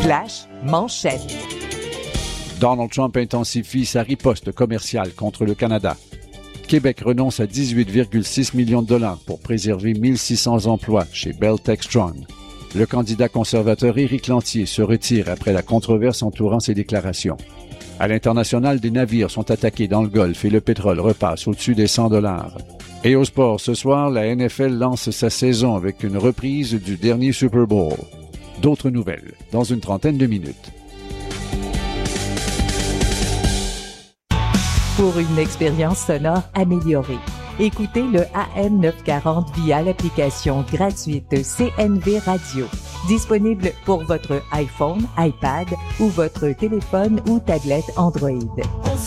Flash manchette. Donald Trump intensifie sa riposte commerciale contre le Canada. Québec renonce à 18,6 millions de dollars pour préserver 1600 emplois chez Bell Textron. Le candidat conservateur Éric Lantier se retire après la controverse entourant ses déclarations. À l'international, des navires sont attaqués dans le Golfe et le pétrole repasse au-dessus des 100 $. Et au sport, ce soir, la NFL lance sa saison avec une reprise du dernier Super Bowl. D'autres nouvelles, dans une trentaine de minutes. Pour une expérience sonore améliorée, écoutez le AM 940 via l'application gratuite CNV Radio, disponible pour votre iPhone, iPad ou votre téléphone ou tablette Android.